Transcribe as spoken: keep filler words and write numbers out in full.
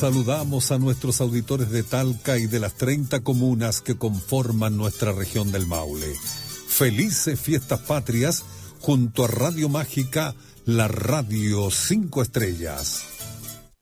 Saludamos a nuestros auditores de Talca y de las treinta comunas que conforman nuestra región del Maule. Felices fiestas patrias junto a Radio Mágica, la Radio Cinco Estrellas.